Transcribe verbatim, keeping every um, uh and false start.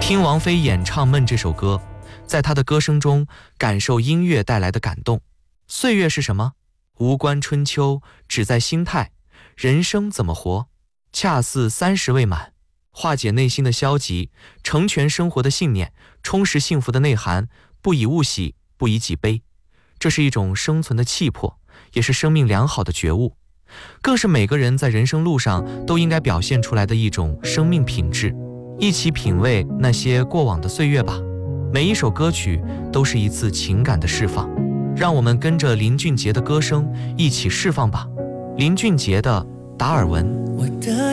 听王菲演唱《梦》这首歌，在她的歌声中感受音乐带来的感动。岁月是什么？无关春秋，只在心态。人生怎么活？恰似三十未满。化解内心的消极，成全生活的信念，充实幸福的内涵，不以物喜，不以己悲。这是一种生存的气魄，也是生命良好的觉悟，更是每个人在人生路上都应该表现出来的一种生命品质。一起品味那些过往的岁月吧，每一首歌曲都是一次情感的释放，让我们跟着林俊杰的歌声一起释放吧。林俊杰的《达尔文》。 我的